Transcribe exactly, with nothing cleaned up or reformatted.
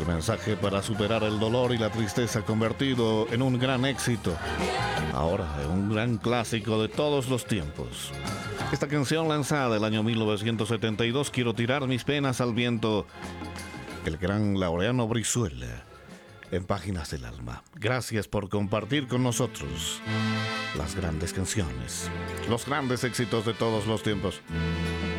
El mensaje para superar el dolor y la tristeza convertido en un gran éxito. Ahora, en un gran clásico de todos los tiempos. Esta canción lanzada el año mil novecientos setenta y dos, Quiero tirar mis penas al viento. El gran Laureano Brizuela, en Páginas del Alma. Gracias por compartir con nosotros las grandes canciones, los grandes éxitos de todos los tiempos.